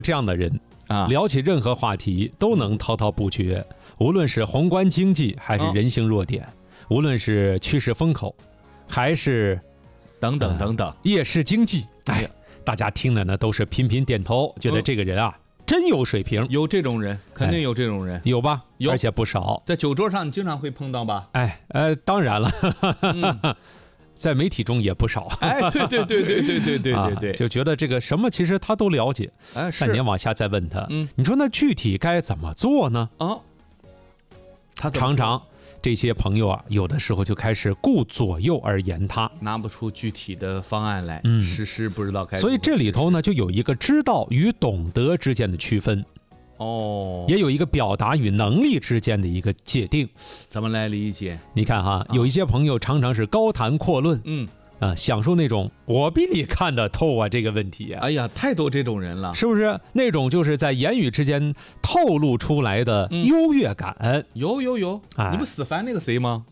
这样的人啊， 聊起任何话题都能滔滔不绝，无论是宏观经济还是人性弱点，无论是趋势风口，还是等等等等， 夜市经济，哎呀，大家听的呢都是频频点头，觉得这个人啊真有水平。 有这种人，肯定有这种人， 有吧？ 有， 而且不少。 在酒桌上你经常会碰到吧？ 哎，当然了。在媒体中也不少， 哎，对， 就觉得这个什么其实他都了解， 哎， 但您往下再问他， 你说那具体该怎么做呢？ 他常常这些朋友啊，有的时候就开始顾左右而言他， 拿不出具体的方案来，实施不知道该。 所以这里头呢，就有一个知道与懂得之间的区分。也有一个表达与能力之间的一个界定， 怎么来理解？ 你看哈，有一些朋友常常是高谈阔论，享受那种我比你看得透啊这个问题啊， 哎呀，太多这种人了， 是不是？那种就是在言语之间透露出来的优越感， 有，你不死烦那个谁吗？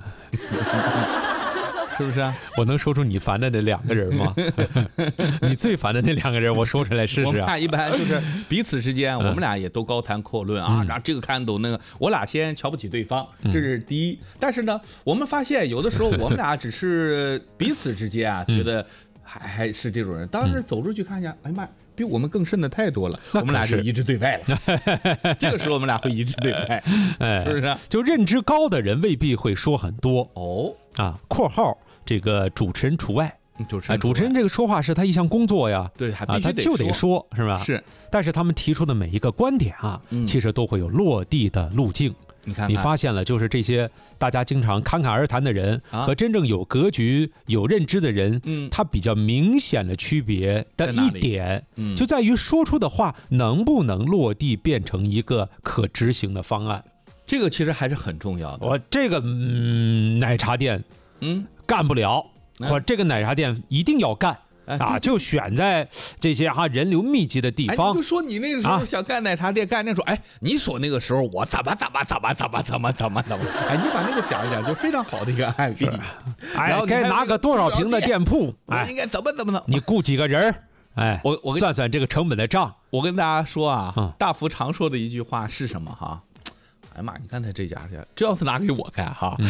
是不是啊？ 我能说出你烦的那2个人吗？你最烦的那2个人，我说出来试试啊。 我们看一般就是彼此之间，我们俩也都高谈阔论啊，然后这个看懂那个，我俩先瞧不起对方，这是第一。但是呢，我们发现有的时候我们俩只是彼此之间啊，觉得还是这种人，当时走出去看一下，哎妈，比我们更深的太多了，我们俩就一致对外了。这个时候我们俩会一致对外，是不是？ 就认知高的人未必会说很多括号。这个主持人除外，主持人这个说话是他一项工作呀， 对， 他就得说，是吧？ 是， 但是他们提出的每一个观点啊，其实都会有落地的路径。你发现了，就是这些大家经常侃侃而谈的人和真正有格局、有认知的人，他比较明显的区别的一点，就在于说出的话能不能落地变成一个可执行的方案。 这个其实还是很重要的。 我这个奶茶店，干不了，或这个奶茶店一定要干就选在这些人流密集的地方。 你就说你那个时候想干奶茶店，干那时候，你说那个时候我怎么，你把那个讲一讲，就非常好的一个案例。 然后该拿个多少平的店铺， 应该怎么， 你雇几个人，我算算这个成本的账。 我跟大家说啊，大福常说的一句话是什么哈？哎妈，你看他这家去，这要是拿给我干哈，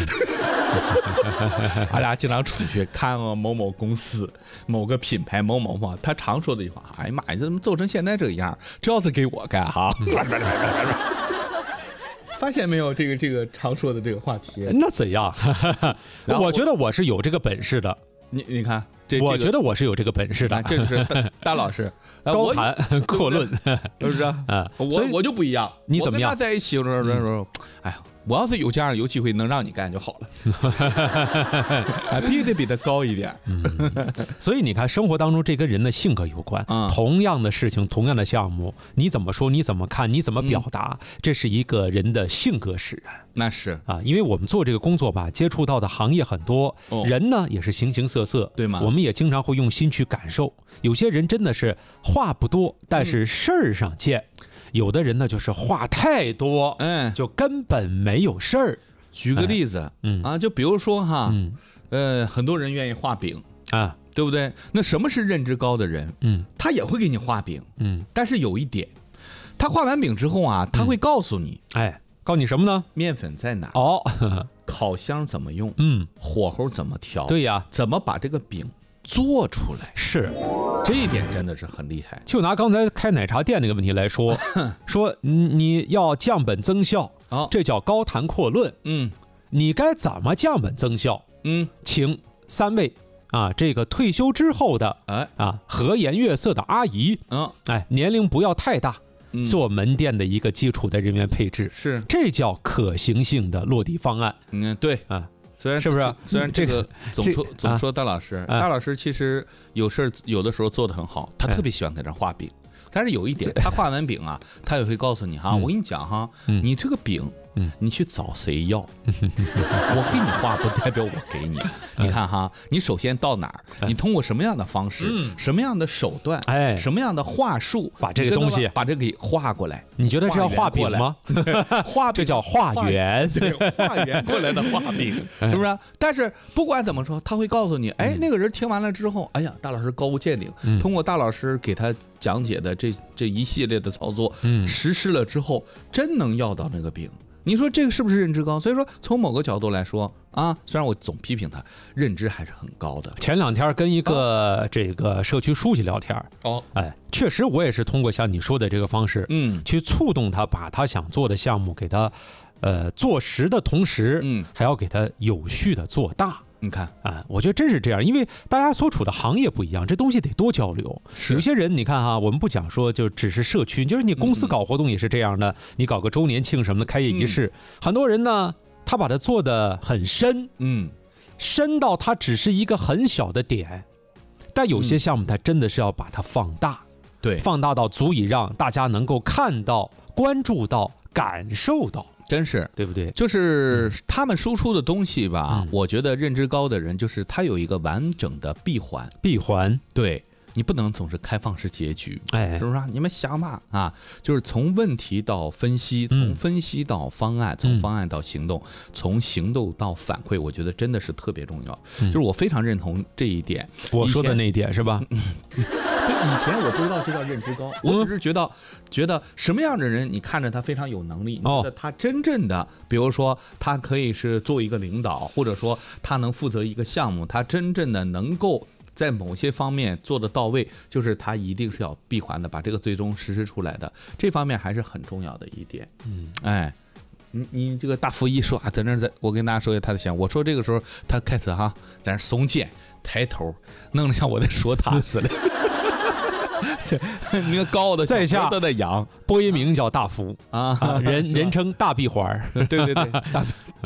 俺俩经常出去看某某公司、某个品牌、某某，他常说的一句话，哎妈，你怎么做成现在这个样？这要是给我干哈？发现没有这个常说的这个话题？ 那怎样？我觉得我是有这个本事的。 你看， 我觉得我是有这个本事的。 这个是大老师高谈阔论， 是不是？我就不一样。 你怎么样？ 我跟他在一起，哎呀，我要是有这样有机会能让你干就好了，必须得比他高一点。 所以你看，生活当中这跟人的性格有关。同样的事情，同样的项目，你怎么说，你怎么看，你怎么表达，这是一个人的性格使然。 那是因为我们做这个工作吧，接触到的行业很多，人呢也是形形色色， 对吗？ 我们也经常会用心去感受。有些人真的是话不多，但是事儿上见。有的人呢，就是话太多，就根本没有事儿。 举个例子，就比如说哈，很多人愿意画饼对不对？那什么是认知高的人？他也会给你画饼，但是有一点，他画完饼之后啊，他会告诉你， 告诉你什么呢？ 面粉在哪？烤箱怎么用？火候怎么调？ 对呀， 怎么把这个饼做出来？ 是， 这一点真的是很厉害。 就拿刚才开奶茶店那个问题来说，说你要降本增效，这叫高谈阔论。你该怎么降本增效？请3位这个退休之后的和颜悦色的阿姨，年龄不要太大。做门店的一个基础的人员配置， 是， 这叫可行性的落地方案。 对虽然是不是？ 虽然这个总说大老师，大老师其实有的时候做得很好，他特别喜欢在这画饼。但是有一点，他画完饼啊，他也会告诉你哈，我跟你讲哈，你这个饼，你去找谁要？我给你画不代表我给你。你看哈，你首先到哪儿？你通过什么样的方式，什么样的手段，什么样的话术， 把这个东西把这给画过来？ 你觉得这叫画饼吗？ 画这叫画圆， 对，画圆过来的画饼，是不是？但是不管怎么说，他会告诉你，那个人听完了之后，哎呀，大老师高屋建瓴，通过大老师给他讲解的这一系列的操作，实施了之后，真能要到那个饼。你说这个是不是认知高？所以说从某个角度来说啊，虽然我总批评他，认知还是很高的。 前2天跟一个这个社区书记聊天，确实我也是通过像你说的这个方式，去触动他，把他想做的项目给他做实的同时，还要给他有序的做大。 你看我觉得真是这样，因为大家所处的行业不一样，这东西得多交流。有些人你看哈，我们不讲说就只是社区，就是你公司搞活动也是这样的，你搞个周年庆什么的开业仪式，很多人呢他把它做得很深，深到它只是一个很小的点，但有些项目它真的是要把它放大， 对， 放大到足以让大家能够看到、关注到、感受到。 真是对不对？ 就是他们输出的东西吧，我觉得认知高的人就是他有一个完整的闭环，对，你不能总是开放式结局，是不是？你们想吧啊，就是从问题到分析，从分析到方案，从方案到行动，从行动到反馈，我觉得真的是特别重要。就是我非常认同这一点， 我说的那一点是吧？ 以前我不知道这叫认知高，我只是觉得什么样的人，你看着他非常有能力，你觉得他真正的，比如说他可以是做一个领导，或者说他能负责一个项目，他真正的能够在某些方面做得到位，就是他一定是要闭环的，把这个最终实施出来的，这方面还是很重要的一点。你这个大福一说啊，在那我跟大家说一下他的想法。我说这个时候他开始在那耸肩抬头，弄得像我在说他似的。那个高傲的在下都在扬， 播音名叫大福人称大闭环。 对，大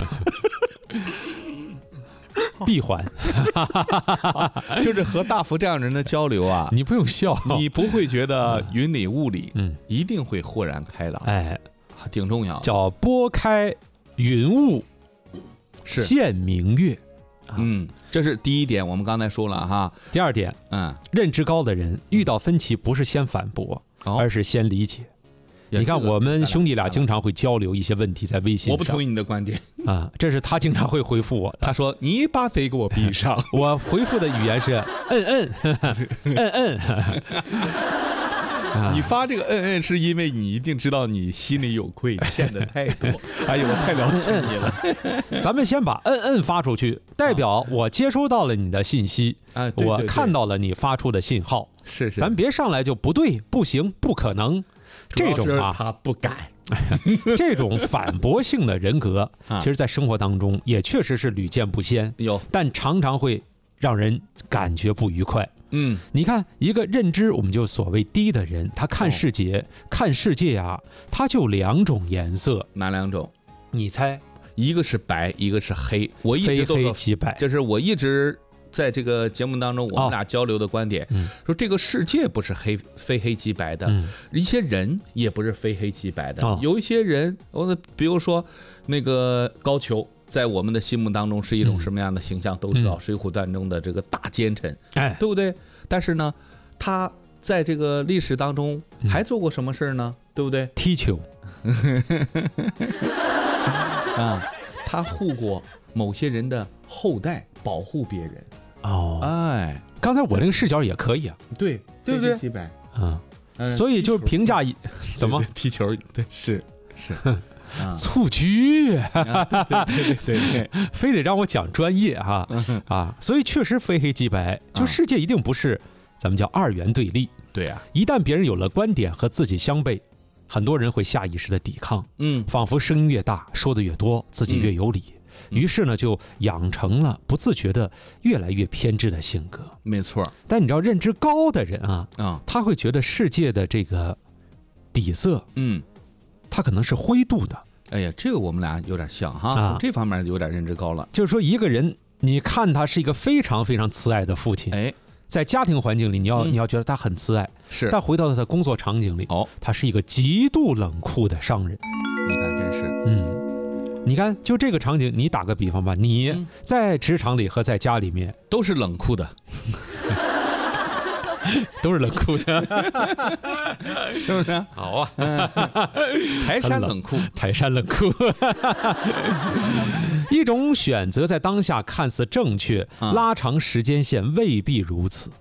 闭环就是和大福这样人的交流啊， 你不用笑， 你不会觉得云里雾里，一定会豁然开朗，挺重要的， 叫拨开云雾见明月。 这是第一点，我们刚才说了哈。 第二点，认知高的人遇到分歧不是先反驳，而是先理解。你看我们兄弟俩经常会交流一些问题在微信上， 我不同意你的观点这是他经常会回复我的。 他说你把嘴给我闭上。 我回复的语言是你发这个是因为你一定知道你心里有愧，欠的太多。哎呦，我太了解你了。 咱们先把发出去，代表我接收到了你的信息，我看到了你发出的信号。 是， 咱别上来就不对、不行、不可能，这种他不改。 这种反驳性的人格，其实在生活当中也确实是屡见不鲜，但常常会让人感觉不愉快。你看一个认知我们就所谓低的人，他看世界他就2种颜色。 哪2种？ 你猜？ 一个是白，一个是黑。我一直非黑即白， 就是我一直在这个节目当中我们俩交流的观点，说这个世界不是非黑即白的，一些人也不是非黑即白的。有一些人，比如说那个高俅，在我们的心目当中是一种什么样的形象？都知道《水浒传》中的这个大奸臣，对不对？但是呢，他在这个历史当中还做过什么事呢？对不对？ 踢球他护过某些人的后代，保护别人。 刚才我那个视角也可以啊， 对不对？非黑即白所以就评价怎么踢球，对，是。 蹴鞠， 对， 非得让我讲专业所以确实非黑即白，就世界一定不是咱们叫2元对立。 对啊， 一旦别人有了观点和自己相悖，很多人会下意识的抵抗，仿佛声音越大，说的越多，自己越有理，于是呢就养成了不自觉的越来越偏执的性格。 没错， 但你知道认知高的人他会觉得世界的这个底色，它可能是灰度的。 哎呀，这个我们俩有点像从这方面有点认知高了。 就是说一个人，你看他是一个非常非常慈爱的父亲，在家庭环境里你要觉得他很慈爱， 是， 但回到他的工作场景里，他是一个极度冷酷的商人。 你看，真是， 你看，就这个场景，你打个比方吧，你在职场里和在家里面都是冷酷的。 都是冷酷的， 是不是？ 好啊， 台山冷酷， 台山冷酷。一种选择在当下看似正确，拉长时间线未必如此。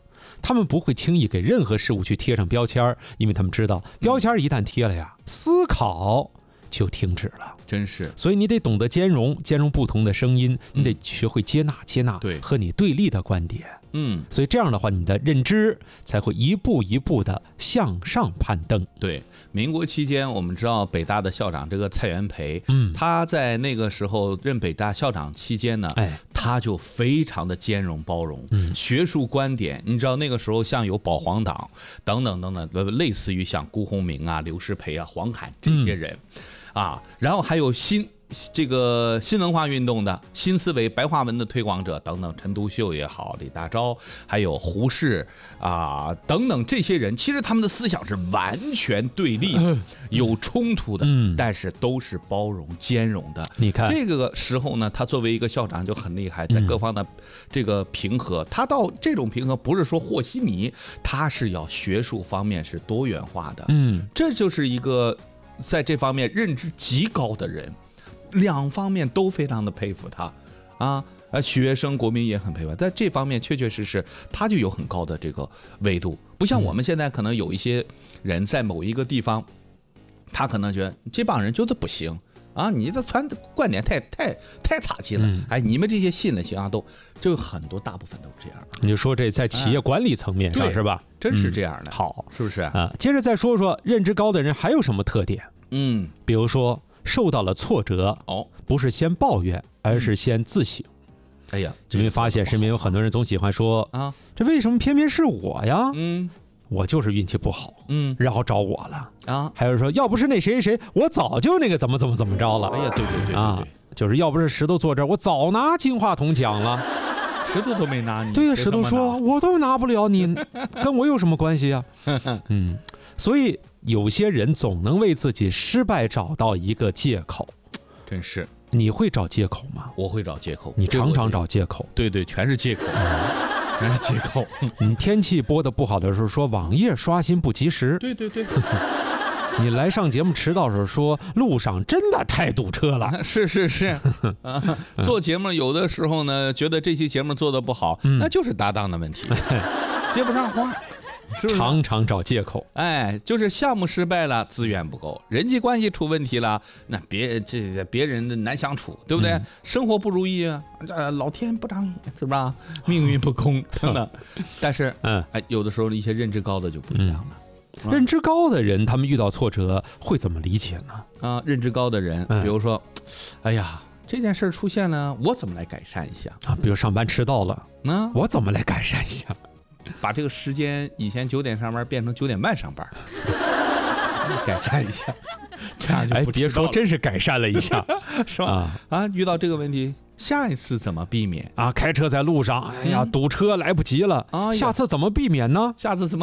他们不会轻易给任何事物去贴上标签，因为他们知道标签一旦贴了呀，思考就停止了。 真是， 所以你得懂得兼容不同的声音，你得学会接纳和你对立的观点。所以这样的话，你的认知才会一步一步的向上攀登。 对，民国期间，我们知道北大的校长这个蔡元培，他在那个时候任北大校长期间呢，他就非常的兼容包容，学术观点，你知道那个时候像有保皇党等等等等，类似于像辜鸿铭啊、刘师培啊、黄侃这些人。然后还有新文化运动的新思维白话文的推广者等等，陈独秀也好，李大钊，还有胡适等等这些人，其实他们的思想是完全对立的，有冲突的，但是都是包容兼容的。 你看这个时候呢，他作为一个校长就很厉害，在各方的这个平和，他到这种平和不是说和稀泥，他是要学术方面是多元化的。这就是一个在这方面认知极高的人，两方面都非常的佩服他学生国民也很佩服，在这方面确确实实他就有很高的这个维度，不像我们现在可能有一些人在某一个地方，他可能觉得这帮人觉得不行你这传观点太差劲了，你们这些信了行都就很多大部分都是这样。 你就说这在企业管理层面上是吧？ 真是这样的。 好， 是不是接着再说说认知高的人还有什么特点？比如说受到了挫折，不是先抱怨，而是先自省。因为发现身边有很多人总喜欢说这为什么偏偏是我呀？我就是运气不好，然后找我了还有说要不是那谁谁，我早就那个怎么着了。 对， 就是要不是石头坐这儿，我早拿金话筒奖了。 石头都没拿你。 对呀，石头说我都拿不了你，跟我有什么关系呀？所以有些人总能为自己失败找到一个借口。 真是。 你会找借口吗？ 我会找借口。 你常常找借口。 对，全是借口。全是借口。 你天气播的不好的时候说网页刷新不及时。 对。 你来上节目迟到的时候说路上真的太堵车了。 是做节目有的时候呢，觉得这期节目做的不好，那就是搭档的问题，接不上话。是不是常常找借口？ 就是项目失败了，资源不够；人际关系出问题了，那别人难相处，对不对？生活不如意老天不仗义，是吧？命运不公等等。但是有的时候一些认知高的就不一样了。 认知高的人，他们遇到挫折会怎么理解呢？ 认知高的人，比如说，这件事出现了，我怎么来改善一下比如上班迟到了，我怎么来改善一下？ 把这个时间以前9点上班变成9点半上班，改善一下，这样就不别说真是改善了一下， 是吧？遇到这个问题，下一次怎么避免开车在路上，堵车来不及了，下次怎么避免呢？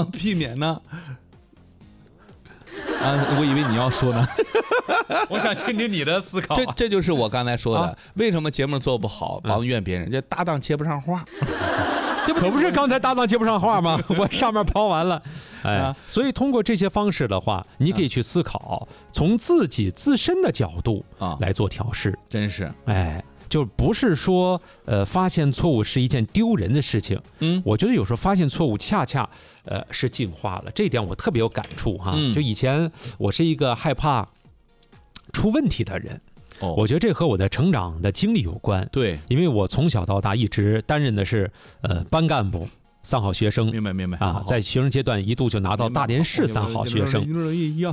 我以为你要说呢， 我想听听你的思考。 这就是我刚才说的，为什么节目做不好，抱怨别人，这搭档接不上话。 这可不是刚才搭档接不上话吗？我上面抛完了，所以通过这些方式的话，你可以去思考，从自己自身的角度来做调试。 真是， 就不是说发现错误是一件丢人的事情。我觉得有时候发现错误恰恰是进化了，这一点我特别有感触就以前我是一个害怕出问题的人。我觉得这和我的成长的经历有关。 对， 因为我从小到大一直担任的是班干部3好学生。 明白在学生阶段一度就拿到大连市3好学生。 一样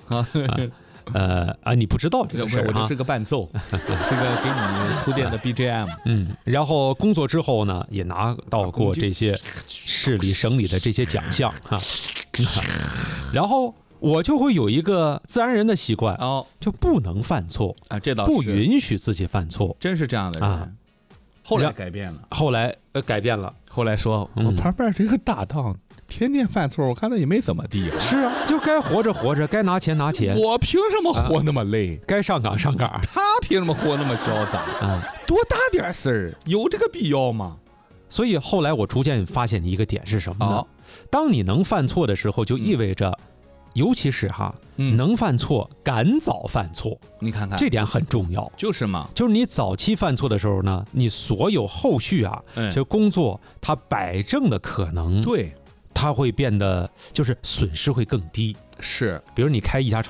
你不知道这个事儿我就是个伴奏，是个给你铺垫的 BGM。 然后工作之后呢，也拿到过这些市里省里的这些奖项然后我就会有一个自然人的习惯就不能犯错这倒是不允许自己犯错， 真是这样的人。后来改变了， 后来说我旁边这个搭档天天犯错，我看他也没怎么地。 是就该活着，该拿钱拿钱。 我凭什么活那么累？ 该上岗上岗。 他凭什么活那么潇洒？多大点事儿，有这个必要吗？ 所以后来我逐渐发现一个点是什么呢？当你能犯错的时候，就意味着尤其是能犯错，赶早犯错， 你看看这点很重要。 就是嘛， 就是你早期犯错的时候呢，你所有后续就工作它摆正的可能它会变得就是损失会更低。 是， 比如你开一家